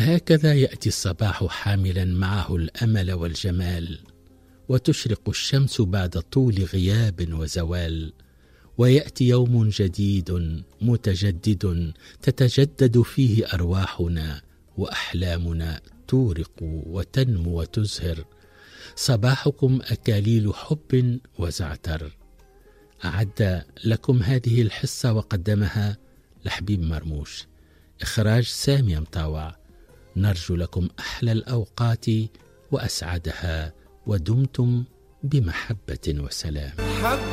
هكذا يأتي الصباح حاملا معه الأمل والجمال، وتشرق الشمس بعد طول غياب وزوال، ويأتي يوم جديد متجدد تتجدد فيه أرواحنا وأحلامنا، تورق وتنمو وتزهر. صباحكم أكاليل حب وزعتر. أعد لكم هذه الحصة وقدمها لحبيب مرموش، إخراج سامي مطاوع. نرجو لكم أحلى الأوقات وأسعدها، ودمتم بمحبة وسلام.